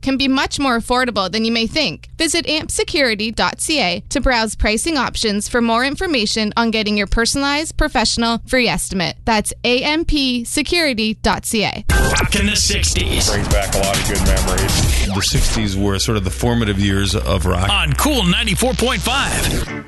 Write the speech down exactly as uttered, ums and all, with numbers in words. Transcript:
can be much more affordable than you may think. Visit amp security dot c a to browse pricing options for more information on getting your personalized, professional, free estimate. That's A M P security dot c a. Back in the sixties. Brings back a lot of good memories. The sixties were sort of the formative years of rock. On Cool ninety-four point five.